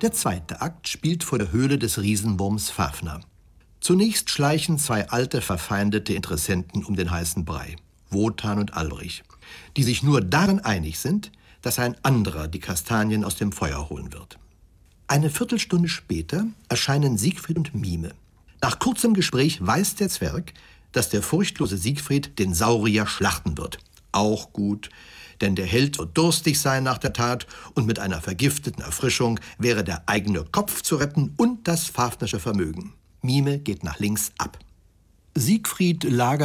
Der zweite Akt spielt vor der Höhle des Riesenwurms Fafner. Zunächst schleichen zwei alte, verfeindete Interessenten um den heißen Brei, Wotan und Albrich, die sich nur darin einig sind, dass ein anderer die Kastanien aus dem Feuer holen wird. Eine Viertelstunde später erscheinen Siegfried und Mime. Nach kurzem Gespräch weiß der Zwerg, dass der furchtlose Siegfried den Saurier schlachten wird. Auch gut, denn der Held wird durstig sein nach der Tat und mit einer vergifteten Erfrischung wäre der eigene Kopf zu retten und das Fafnersche Vermögen. Mime geht nach links ab. Siegfried lagert